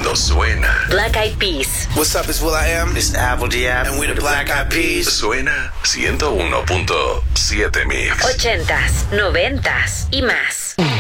cuando suena. Black Eyed Peas. What's up, it's will.i.am. It's Apple D.App. And we're the Black Eyed Peas. Suena 101.7 Mix. 80s, 90s y más.